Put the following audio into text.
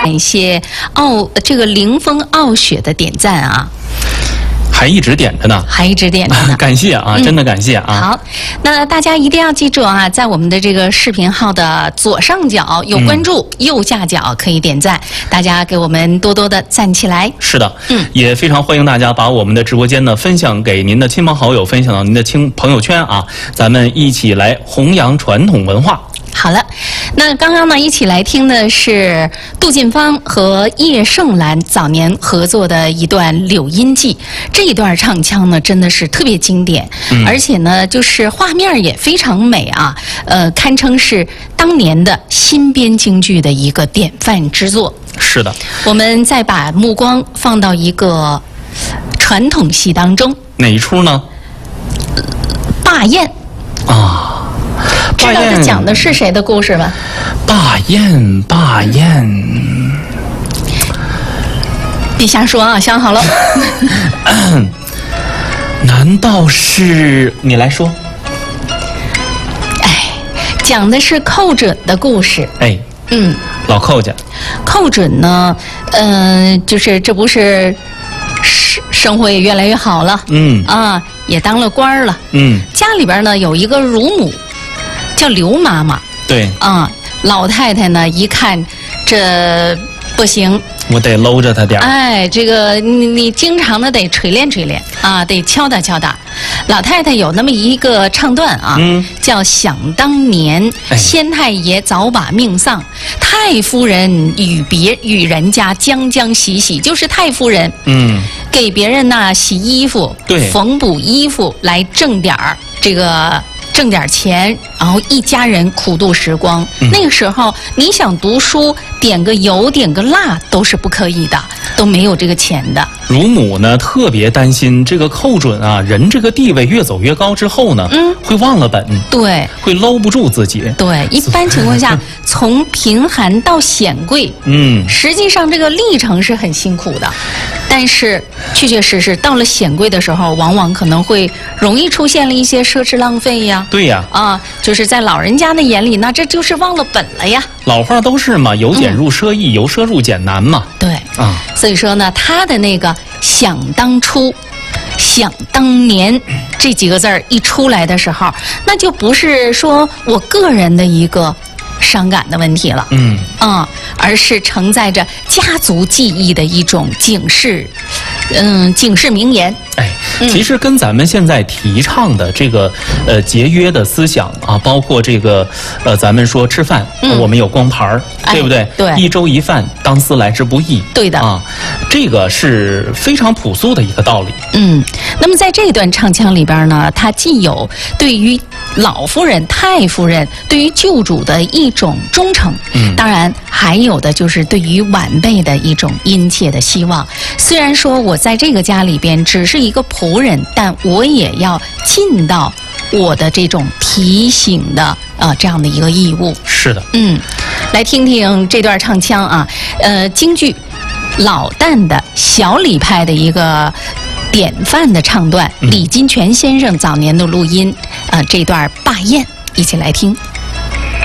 感谢这个凌风傲雪的点赞啊。 还一直点着呢， 还一直点着呢， 感谢啊，真的感谢啊。 好，那大家一定要记住啊，在我们的这个视频号的左上角有关注，右下角可以点赞，大家给我们多多的赞起来。 是的，也非常欢迎大家把我们的直播间呢分享给您的亲朋好友，分享到您的朋友圈啊，咱们一起来弘扬传统文化。 好了，那刚刚呢，一起来听的是杜近芳和叶盛兰早年合作的一段《柳荫记》。这一段唱腔呢，真的是特别经典，而且呢，就是画面也非常美啊，堪称是当年的新编京剧的一个典范之作。 是的， 我们再把目光放到一个传统戏当中， 哪一出呢？ 罢宴啊。 知道这讲的是谁的故事吗？ 罢宴，罢宴， 别瞎说啊！想好了。 难道是你来说？ 哎，讲的是寇准的故事。 哎，老寇家。 寇准呢，就是这不是生活也越来越好了，也当了官了，家里边呢有一个乳母。叫刘妈妈， 对老太太呢一看这不行， 我得搂着她点儿。 哎，这个你经常的得锤炼锤炼啊，得敲打敲打。老太太有那么一个唱段啊，叫想当年，先太爷早把命丧，太夫人与人家将洗洗，就是太夫人，给别人呐洗衣服， 对， 缝补衣服来挣点儿这个。挣点钱，然后一家人苦度时光。那个时候，你想读书，点个油、点个蜡都是不可以的，都没有这个钱的。 乳母呢特别担心这个寇准啊，人这个地位越走越高之后呢，会忘了本，对，会搂不住自己。 对，一般情况下，从贫寒到显贵，实际上这个历程是很辛苦的。但是确确实实到了显贵的时候，往往可能会容易出现了一些奢侈浪费呀。 对呀， 就是在老人家的眼里，那这就是忘了本了呀。 老话都是嘛，由俭入奢易，由奢入俭难嘛。 对所以说呢，他的那个想当初、想当年这几个字儿一出来的时候，那就不是说我个人的一个伤感的问题了，而是承载着家族记忆的一种警示名言。 其实跟咱们现在提倡的这个节约的思想啊，包括这个咱们说吃饭，我们有光盘儿，对不对？ 对， 一粥一饭，当思来之不易。 对的啊， 这个是非常朴素的一个道理。 那么在这段唱腔里边呢，它既有对于老夫人、太夫人对于旧主的一种忠诚，当然还有的就是对于晚辈的一种殷切的希望。虽然说我在这个家里边只是一个仆人，但我也要尽到我的这种提醒的这样的一个义务。 是的， 来听听这段唱腔啊，京剧老旦的小李派的一个典范的唱段，李金泉先生早年的录音，这段罢宴，一起来听。